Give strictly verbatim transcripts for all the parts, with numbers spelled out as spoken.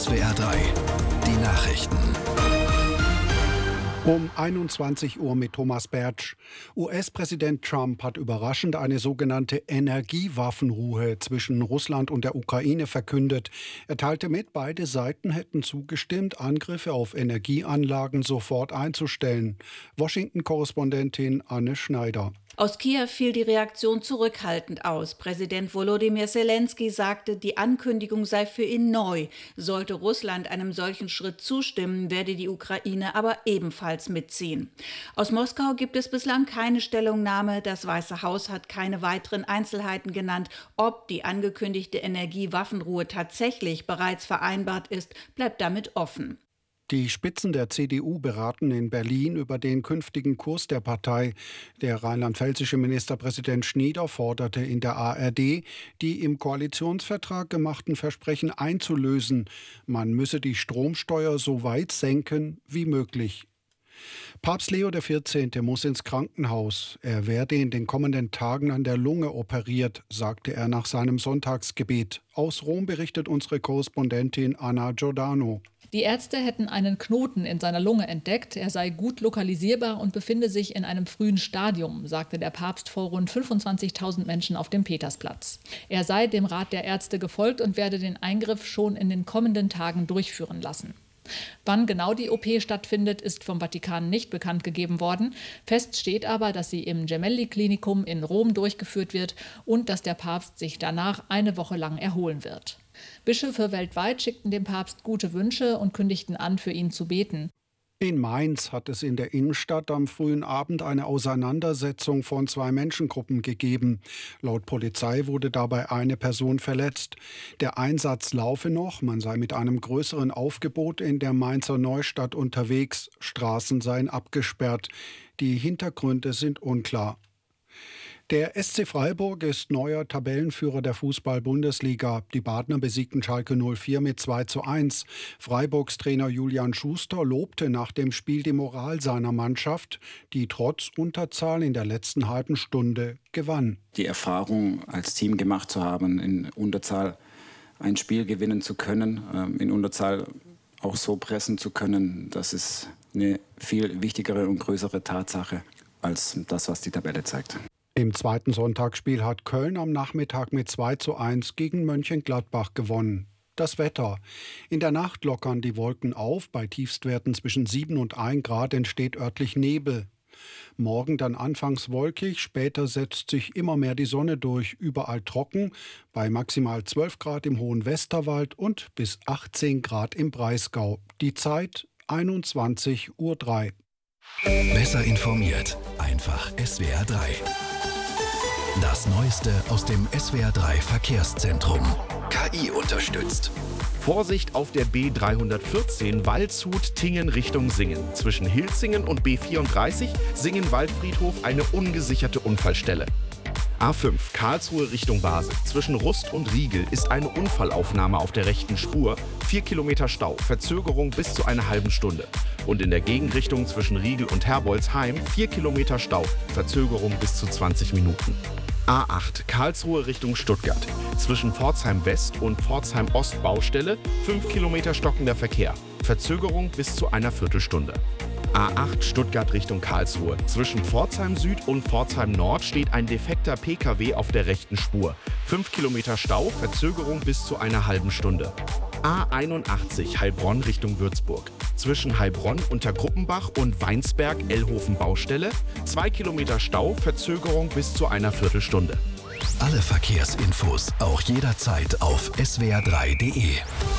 S W R drei, die Nachrichten. Um einundzwanzig Uhr mit Thomas Bertsch. U S-Präsident Trump hat überraschend eine sogenannte Energiewaffenruhe zwischen Russland und der Ukraine verkündet. Er teilte mit, beide Seiten hätten zugestimmt, Angriffe auf Energieanlagen sofort einzustellen. Washington-Korrespondentin Anne Schneider. Aus Kiew fiel die Reaktion zurückhaltend aus. Präsident Volodymyr Zelensky sagte, die Ankündigung sei für ihn neu. Sollte Russland einem solchen Schritt zustimmen, werde die Ukraine aber ebenfalls mitziehen. Aus Moskau gibt es bislang keine Stellungnahme. Das Weiße Haus hat keine weiteren Einzelheiten genannt. Ob die angekündigte Energiewaffenruhe tatsächlich bereits vereinbart ist, bleibt damit offen. Die Spitzen der C D U beraten in Berlin über den künftigen Kurs der Partei. Der rheinland-pfälzische Ministerpräsident Schnieder forderte in der A R D, die im Koalitionsvertrag gemachten Versprechen einzulösen. Man müsse die Stromsteuer so weit senken wie möglich. Papst Leo der vierzehnte muss ins Krankenhaus. Er werde in den kommenden Tagen an der Lunge operiert, sagte er nach seinem Sonntagsgebet. Aus Rom berichtet unsere Korrespondentin Anna Giordano. Die Ärzte hätten einen Knoten in seiner Lunge entdeckt. Er sei gut lokalisierbar und befinde sich in einem frühen Stadium, sagte der Papst vor rund fünfundzwanzigtausend Menschen auf dem Petersplatz. Er sei dem Rat der Ärzte gefolgt und werde den Eingriff schon in den kommenden Tagen durchführen lassen. Wann genau die O P stattfindet, ist vom Vatikan nicht bekannt gegeben worden. Fest steht aber, dass sie im Gemelli-Klinikum in Rom durchgeführt wird und dass der Papst sich danach eine Woche lang erholen wird. Bischöfe weltweit schickten dem Papst gute Wünsche und kündigten an, für ihn zu beten. In Mainz hat es in der Innenstadt am frühen Abend eine Auseinandersetzung von zwei Menschengruppen gegeben. Laut Polizei wurde dabei eine Person verletzt. Der Einsatz laufe noch, man sei mit einem größeren Aufgebot in der Mainzer Neustadt unterwegs, Straßen seien abgesperrt. Die Hintergründe sind unklar. Der S C Freiburg ist neuer Tabellenführer der Fußball-Bundesliga. Die Badner besiegten Schalke null vier mit zwei zu eins. Freiburgs Trainer Julian Schuster lobte nach dem Spiel die Moral seiner Mannschaft, die trotz Unterzahl in der letzten halben Stunde gewann. Die Erfahrung als Team gemacht zu haben, in Unterzahl ein Spiel gewinnen zu können, in Unterzahl auch so pressen zu können, das ist eine viel wichtigere und größere Tatsache als das, was die Tabelle zeigt. Im zweiten Sonntagsspiel hat Köln am Nachmittag mit zwei zu eins gegen Mönchengladbach gewonnen. Das Wetter. In der Nacht lockern die Wolken auf. Bei Tiefstwerten zwischen sieben und ein Grad entsteht örtlich Nebel. Morgen dann anfangs wolkig, später setzt sich immer mehr die Sonne durch. Überall trocken, bei maximal zwölf Grad im Hohen Westerwald und bis achtzehn Grad im Breisgau. Die Zeit einundzwanzig Uhr drei. Besser informiert, einfach S W R drei. Das Neueste aus dem S W R drei Verkehrszentrum. K I unterstützt. Vorsicht auf der B dreihundertvierzehn Waldshut-Tingen Richtung Singen. Zwischen Hilsingen und B vierunddreißig Singen-Waldfriedhof eine ungesicherte Unfallstelle. A fünf Karlsruhe Richtung Basel. Zwischen Rust und Riegel ist eine Unfallaufnahme auf der rechten Spur. Vier Kilometer Stau, Verzögerung bis zu einer halben Stunde. Und in der Gegenrichtung zwischen Riegel und Herbolzheim vier Kilometer Stau, Verzögerung bis zu zwanzig Minuten. A acht Karlsruhe Richtung Stuttgart. Zwischen Pforzheim West und Pforzheim Ost Baustelle fünf Kilometer stockender Verkehr. Verzögerung bis zu einer Viertelstunde. A acht Stuttgart Richtung Karlsruhe. Zwischen Pforzheim Süd und Pforzheim Nord steht ein defekter P K W auf der rechten Spur. fünf Kilometer Stau, Verzögerung bis zu einer halben Stunde. A einundachtzig Heilbronn Richtung Würzburg. Zwischen Heilbronn unter Gruppenbach und Weinsberg Ellhofen Baustelle. zwei Kilometer Stau, Verzögerung bis zu einer Viertelstunde. Alle Verkehrsinfos auch jederzeit auf S W R drei Punkt de.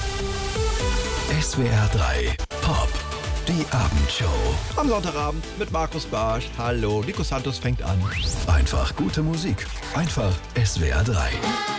S W R drei Pop. Die Abendshow. Am Sonntagabend mit Markus Barsch. Hallo, Nico Santos fängt an. Einfach gute Musik. Einfach S W R drei.